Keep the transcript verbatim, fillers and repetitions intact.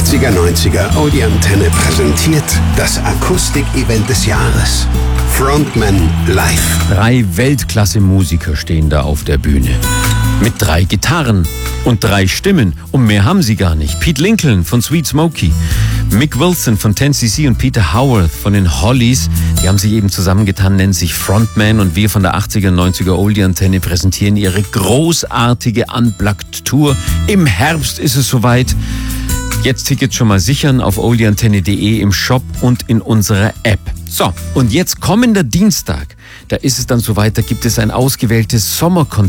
achtziger neunziger Oldie Antenne präsentiert das Akustik-Event des Jahres. Frontman Live. Drei Weltklasse-Musiker stehen da auf der Bühne. Mit drei Gitarren und drei Stimmen. Und mehr haben sie gar nicht. Pete Lincoln von Sweet Smoky, Mick Wilson von ten C C und Peter Howarth von den Hollies. Die haben sich eben zusammengetan, nennen sich Frontman. Und wir von der achtziger neunziger Oldie Antenne präsentieren ihre großartige Unplugged-Tour. Im Herbst ist es soweit. Jetzt Tickets schon mal sichern auf oldie antenne punkt de im Shop und in unserer App. So, und jetzt kommender Dienstag, da ist es dann soweit, da gibt es ein ausgewähltes Sommerkonzert